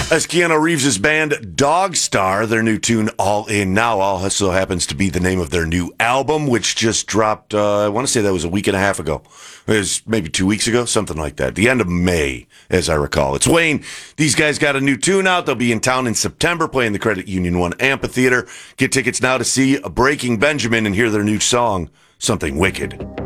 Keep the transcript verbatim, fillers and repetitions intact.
As Keanu Reeves' band Dogstar, their new tune All In Now also happens to be the name of their new album, which just dropped, uh, I want to say that was a week and a half ago. It was maybe two weeks ago, something like that. The end of May, as I recall. It's Wayne. These guys got a new tune out. They'll be in town in September playing the Credit Union One Amphitheater. Get tickets now to see Breaking Benjamin and hear their new song, Something Wicked.